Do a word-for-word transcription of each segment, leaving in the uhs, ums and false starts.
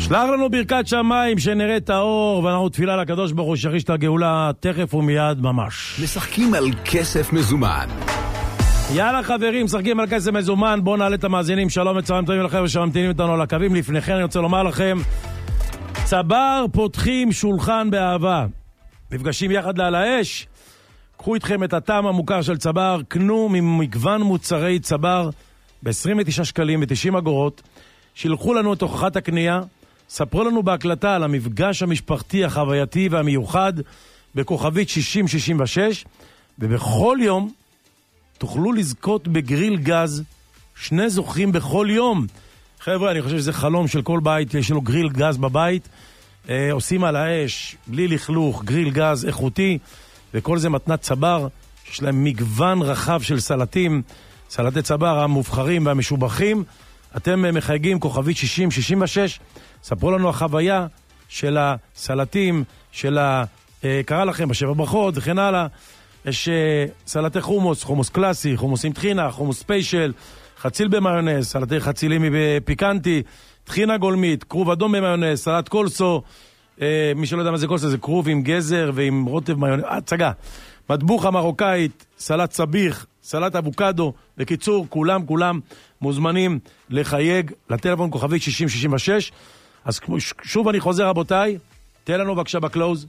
שלח לנו ברכת שמיים שנראה את האור, ואנחנו תפילה לקדוש ברוך הוא שיחיש את הגאולה תכף ומיד ממש. משחקים על כסף מזומן. יאללה חברים, משחקים על כסף מזומן. בואו נעלה את המאזינים. שלום וצהריים טובים לכם ושממתינים איתנו על הקווים. לפניכם אני רוצה לומר לכם, צבר פותחים שולחן באהבה, נפגשים יחד לעל האש. קחו איתכם את הטעם המוכר של צבר, קנו ממגוון מוצרי צבר ב-עשרים ותשעה שקלים ו-תשעים אגורות. שילחו לנו את הוכחת הקנייה, ספרו לנו בהקלטה על המפגש המשפחתי החווייתי והמיוחד בכוכבית שישים שישים ושש, ובכל יום תוכלו לזכות בגריל גז. שני זוכים בכל יום. חבר'ה, אני חושב שזה חלום של כל בית, יש לנו גריל גז בבית, אה, עושים על האש, בלי לכלוך, גריל גז איכותי, וכל זה מתנת צבר, יש להם מגוון רחב של סלטים, סלטי צבר המובחרים והמשובחים. אתם מחייגים כוכבית שישים שישים ושש, ספרו לנו החוויה של הסלטים, של ה... אה, קרא לכם בשבע ברכות וכן הלאה. יש אה, סלטי חומוס, חומוס קלאסי, חומוס עם טחינה, חומוס ספיישל, חציל במיונז, סלטי חצילים בפיקנטי, טחינה גולמית, כרוב אדום במיונז, סלט קולסו, אה, מי שלא יודע מה זה קולסו, זה כרוב עם גזר ועם רוטב מיונז, הצגה. מטבוחה מרוקאית, סלט סביח, סלט אבוקדו. בקיצור, כולם, כולם מוזמנים לחייג לטלפון כוכבית שישים שישים ושש. אז שוב אני חוזר רבותיי, תהיה לנו בבקשה בקלוז.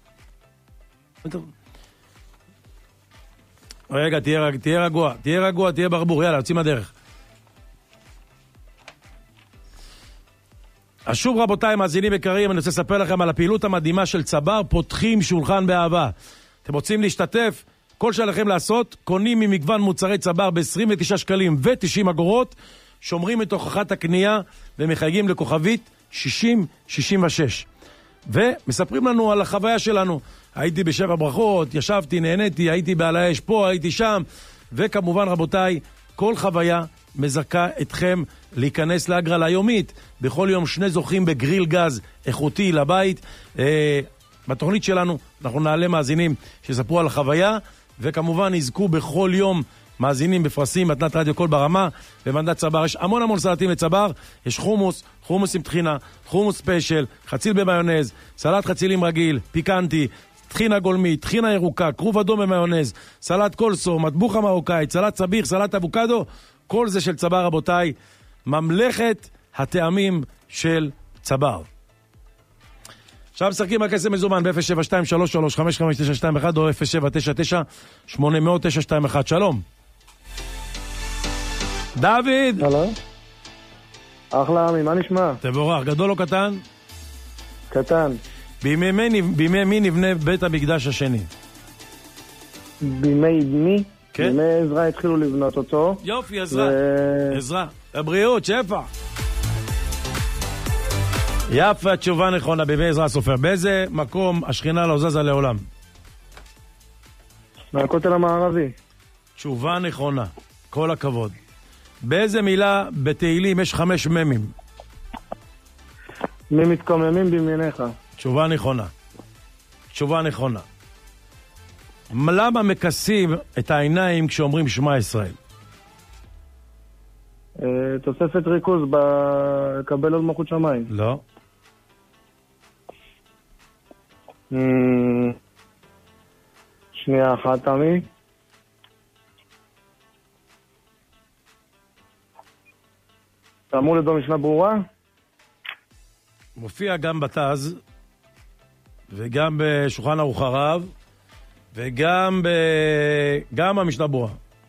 רגע, תהיה, תהיה רגוע, תהיה רגוע, תהיה ברבור, יאללה, יוצאים הדרך. אז שוב רבותיי, מאזינים יקרים, אני רוצה לספר לכם על הפעילות המדהימה של צבר, פותחים שולחן באהבה. אתם רוצים להשתתף? כל שלכם לעשות, קונים ממגוון מוצרי צבר ב-עשרים ותשעה שקלים ו-תשעים אגורות, שומרים את הוכחת הקנייה ומחייגים לכוכבית שישים שישים ושש. ומספרים לנו על החוויה שלנו. הייתי בשבע ברכות, ישבתי, נהניתי, הייתי בעל האש פה, הייתי שם. וכמובן רבותיי, כל חוויה מזכה אתכם להיכנס להגרלה יומית. בכל יום שני זוכים בגריל גז איכותי לבית. אה, בתוכנית שלנו אנחנו נעלה מאזינים שספרו על החוויה, וכמובן יזכו בכל יום מאזינים בפרסים, מתנת רדיו קול ברמה, במנדט צבר. יש המון המון סלטים לצבר, יש חומוס, חומוס עם טחינה, חומוס ספיישל, חציל במיונז, סלט חצילים רגיל, פיקנטי, טחינה גולמית, טחינה ירוקה, כרוב אדום במיונז, סלט קולסו, מטבוחה מרוקאית, סלט סביח, סלט אבוקדו, כל זה של צבר רבותיי, ממלכת הטעמים של צבר. עכשיו משחקים על כסף מזומן ב-אפס שבע שתיים שלוש שלוש חמש חמש תשע שתיים אחת או אפס שבע תשע תשע שמונה אפס אפס תשע שתיים אחת. שלום דוד. הלו, אחלה עמי, מה נשמע? תבורך, גדול או קטן? קטן. בימי מי, בימי מי נבנה בית המקדש השני? בימי מי? כן? בימי עזרא התחילו לבנות אותו. יופי, עזרא. ו... עזרא, הבריאות, שפע. יפה, תשובה נכונה, בימי עזרא הסופר. באיזה מקום השכינה לא זזה לעולם? מהכותל המערבי. תשובה נכונה, כל הכבוד. באיזה מילה בתהילים יש חמש ממים? מי מתקוממים בימיניך. תשובה נכונה. תשובה נכונה. למה מכסים את העיניים כשאומרים שמע ישראל? אה, תוספת ריכוז בקבל עוד מלכות שמיים. לא. אה, שנייה אחת עמי. אתה אמור לדבר משנה ברורה? מופיע גם בתז, וגם בשולחן ערוך הרב, וגם ב... גם המשנה ברורה.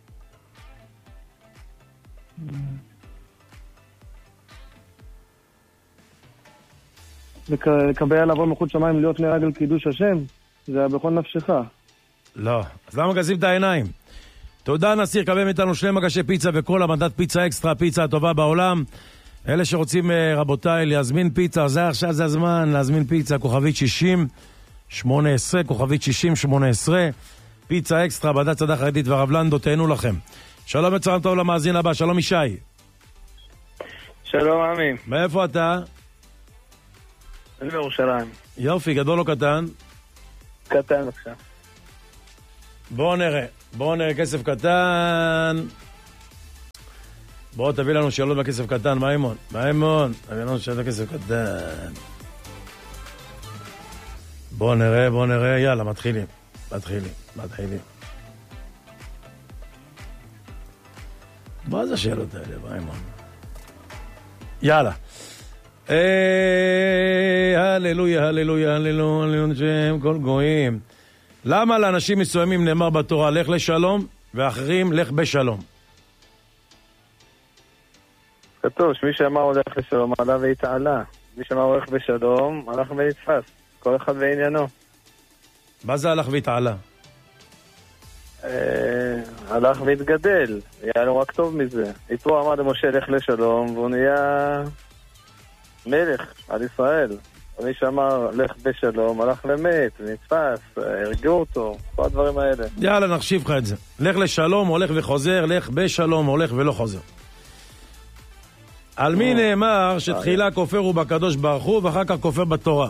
לקבל עליו עוד מלכות שמיים להיות לרגל קידוש השם? זה היה בכל נפשך. לא. אז למה מכסים את העיניים? תודה נסיר, קבל מאיתנו שני מגשי פיצה וכל המדד פיצה אקסטרה, פיצה הטובה בעולם. אלה שרוצים רבותיי להזמין פיצה, זה עכשיו זה הזמן להזמין פיצה, כוכבית שישים שמונה עשרה, כוכבית שישים שמונה עשרה, פיצה אקסטרה, בדת צדה חרדית והרב לנדו, תהנו לכם. שלום וצהריים טוב למאזין הבא, שלום ישי. שלום עמי. מאיפה אתה? אני בירושלים. יופי, גדול או קטן? קטן בבקשה. בואו נראה, בואו נראה כסף קטן. בוא תביא לנו שאלות בכסף קטן, מימון. מימון, תביא לנו שאלות בכסף קטן. בוא נראה, בוא נראה, יאללה, מתחילים. מתחילים, מתחילים. מה זה השאלות האלה, מימון? יאללה. הללויה, הללויה, הללויה, הללויה, שם כל גויים. למה לאנשים מסוימים נאמר בתורה לך לשלום, ואחרים לך בשלום? כתוב שמי שאמר הולך לשלום עלה והתעלה. מי שאמר הולך בשלום הלך ונתפס. כל אחד בעניינו. מה זה הלך והתעלה? הלך והתגדל. היה לו רק טוב מזה. יתרו אמר למשה לך לשלום והוא נהיה מלך על ישראל. מי שאמר לך בשלום הלך למת, נתפס, הרגעו אותו, כל הדברים האלה. יאללה, נחשיב לך את זה. לך לשלום, הולך וחוזר, לך בשלום, הולך ולא חוזר. על מי נאמר שתחילה כופר הוא בקדוש ברוך הוא ואחר כך כופר בתורה?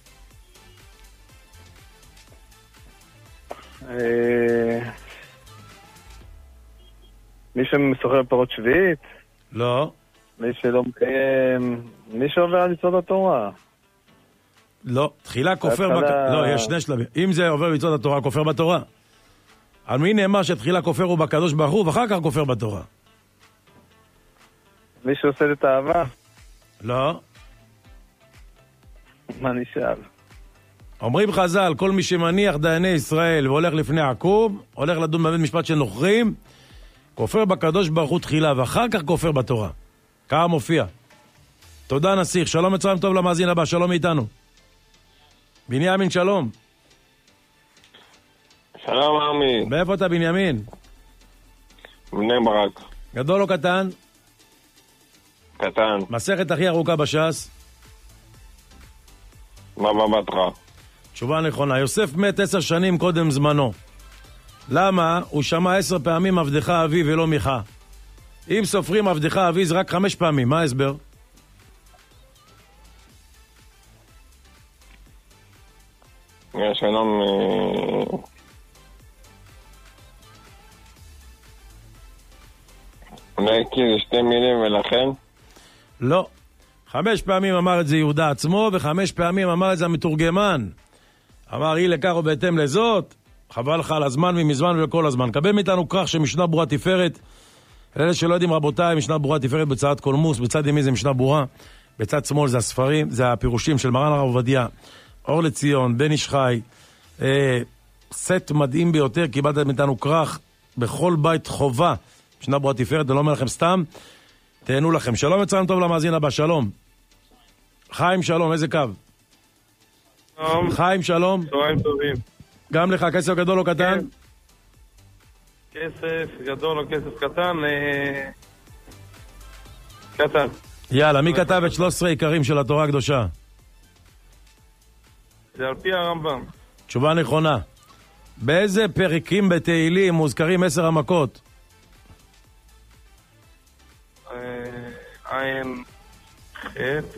מי שמסוחר פרות שביעית? לא. מי שלא מקיים... מי שעובר על מצוות התורה? לא, תחילה כופר בק... לא, יש שני שלבים. אם זה עובר מצוות התורה, כופר בתורה. על מי נאמר שתחילה כופר הוא בקדוש ברוך הוא ואחר כך כופר בתורה? מי שעושה את האהבה? לא. מה נשאל? אומרים חז"ל, כל מי שמניח דייני ישראל והולך לפני עקום, הולך לדון בבית משפט של נוכרים, כופר בקדוש ברוך הוא תחילה ואחר כך כופר בתורה. ככה מופיע. תודה נסיך, שלום מצוין טוב למאזין הבא, שלום איתנו. בנימין, שלום. שלום עמי. מאיפה אתה בנימין? בני ברק. גדול או קטן? קטן. מסכת הכי ארוכה בש"ס? מה בבטרה? תשובה נכונה. יוסף מת עשר שנים קודם זמנו. למה? הוא שמע עשר פעמים עבדך אבי ולא מיכה. אם סופרים עבדך אבי זה רק חמש פעמים, מה ההסבר? יש שלום... אולי כי זה שתי מילים ולכן? לא. חמש פעמים אמר את זה יהודה עצמו, וחמש פעמים אמר את זה המתורגמן. אמר, אי לכך ובהתאם לזאת, חבל לך על הזמן ממזמן ולכל הזמן. קבל מאיתנו כרך שמשנה ברורה תפארת. אלה שלא יודעים רבותיי, משנה ברורה תפארת בצד קולמוס, בצד ימין זה משנה ברורה, בצד שמאל זה הספרים, זה הפירושים של מרן הרב עובדיה, אור לציון, בן איש חי, אה, סט מדהים ביותר, קיבלתם מאיתנו כרך בכל בית חובה, משנה ברורה תפארת, אני לא אומר לכם סתם, תהנו לכם. שלום מצוין טוב למאזין הבא, שלום. חיים שלום, איזה קו? שלום. חיים שלום. צהריים טובים. גם לך, כסף גדול או קטן? כן. כסף גדול או כסף קטן? קטן. יאללה, מי כתב את שלושה עשר עיקרים של התורה הקדושה? זה על פי הרמב"ם. תשובה נכונה. באיזה פרקים בתהילים מוזכרים עשר המכות? עין חטא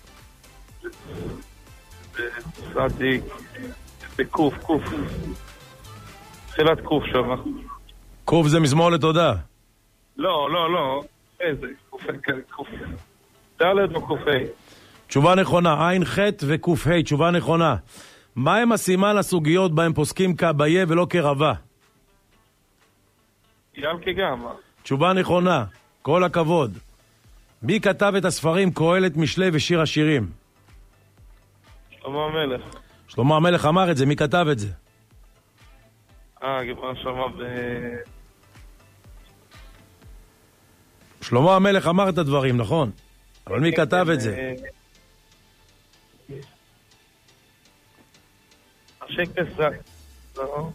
בצדיק בקוף, קוף תחילת קוף שמה. קוף זה מזמור לתודה. לא, לא, לא איזה קוף קוף דלת או קוף ה'. תשובה נכונה, עין חטא וקוף ה', תשובה נכונה. מה הם הסימן הסוגיות בהם פוסקים כביה ולא כרבה? ילקי גם. תשובה נכונה, כל הכבוד. מי כתב את הספרים קהלת, משלי ושיר השירים? שלמה המלך. שלמה המלך אמר את זה, מי כתב את זה? אה, גברה שמה ב... שלמה המלך אמר את הדברים, נכון? אבל מי כתב את זה? השקס זה... לא.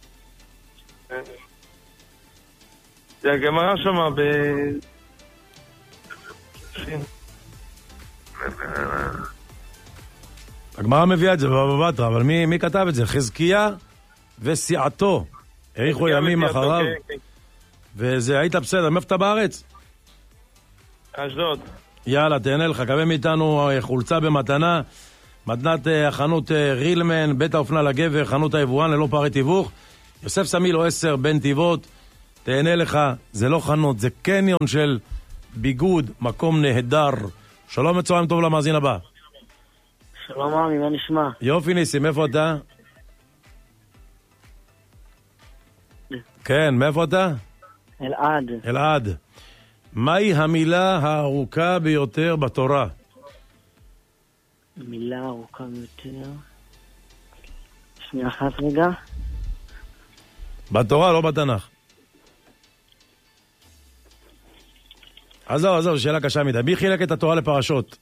זה הגמרא שמה ב... הגמרא מביאה את זה בבא בתרא, אבל מי, מי כתב את זה? חזקיה וסיעתו האריכו ימים אחריו. וזה, היית בסדר, מאיפה אתה בארץ? אשדוד. יאללה, תהנה לך, קבל מאיתנו חולצה במתנה, מתנת החנות רילמן, בית האופנה לגבר, חנות היבואן ללא פערי תיווך. יוסף סמיל או עשר, בן טבעות, תהנה לך, זה לא חנות, זה קניון של ביגוד, מקום נהדר. שלום וצהריים טוב למאזין הבא. שלום עמי, מה נשמע? יופי ניסים, איפה אתה? כן, מאיפה אתה? אלעד. אלעד. מהי המילה הארוכה ביותר בתורה? מילה ארוכה ביותר. שנייה אחת רגע. בתורה, לא בתנ"ך. עזוב, עזוב, שאלה קשה מדי. מי חילק את התורה לפרשות?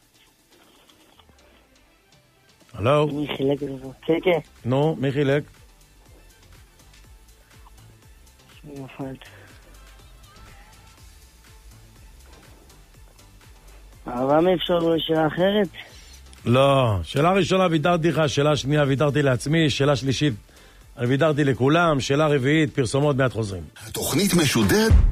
הלו? מי חילק את זה? כן, כן. נו, מי חילק? שנייה אחת. אבל מה אפשר שאלה אחרת? לא, שאלה ראשונה ויתרתי לך, שאלה שנייה ויתרתי לעצמי, שאלה שלישית אני ויתרתי לכולם, שאלה רביעית, פרסומות מעט חוזרים. התוכנית משודרת